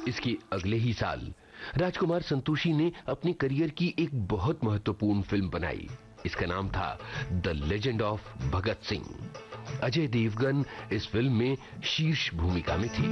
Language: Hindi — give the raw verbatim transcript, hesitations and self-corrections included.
इसके अगले ही साल राजकुमार संतोषी ने अपने करियर की एक बहुत महत्वपूर्ण फिल्म बनाई। इसका नाम था the legend of Bhagat Singh. Ajay Devgan इस फिल्म में शीर्ष भूमिका में थी।